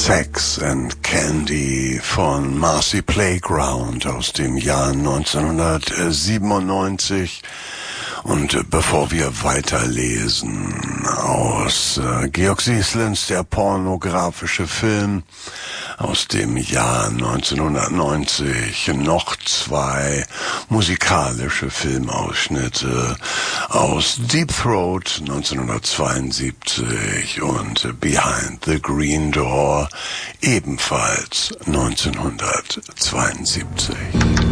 Sex and Candy von Marcy Playground aus dem Jahr 1997. Und bevor wir weiterlesen aus Georg Sieslins Der pornografische Film aus dem Jahr 1990 noch zwei musikalische Filmausschnitte aus Deep Throat 1972 und Behind the Green Door ebenfalls 1972.